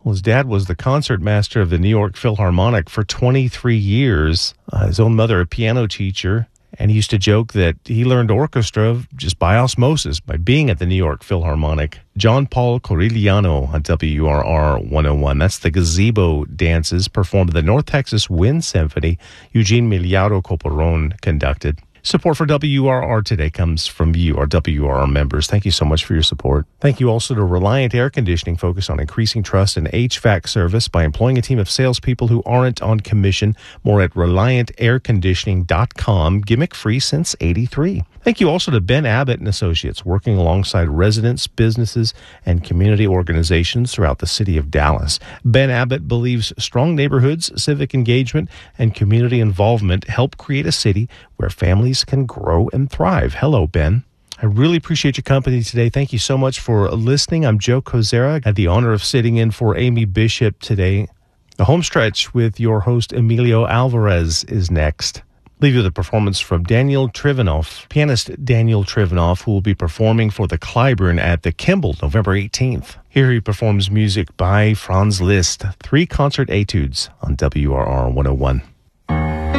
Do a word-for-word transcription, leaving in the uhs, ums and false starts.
Well, his dad was the concertmaster of the New York Philharmonic for twenty-three years. Uh, his own mother, a piano teacher. And he used to joke that he learned orchestra just by osmosis, by being at the New York Philharmonic. John Paul Corigliano on W R R one oh one. That's the Gazebo Dances performed at the North Texas Wind Symphony. Eugene Miliaro Coporon conducted. Support for W R R today comes from you, our W R R members. Thank you so much for your support. Thank you also to Reliant Air Conditioning, focused on increasing trust in H V A C service by employing a team of salespeople who aren't on commission. More at reliant air conditioning dot com. Gimmick-free since eighty-three. Thank you also to Ben Abbott and Associates, working alongside residents, businesses, and community organizations throughout the city of Dallas. Ben Abbott believes strong neighborhoods, civic engagement, and community involvement help create a city where families can grow and thrive. Hello, Ben. I really appreciate your company today. Thank you so much for listening. I'm Joe Kozera. I had the honor of sitting in for Amy Bishop today. The home stretch with your host, Emilio Alvarez, is next. Leave you the performance from Daniel Trivanoff, pianist Daniel Trivanoff, who will be performing for the Clyburn at the Kimball November eighteenth. Here he performs music by Franz Liszt, three concert etudes on W R R one oh one.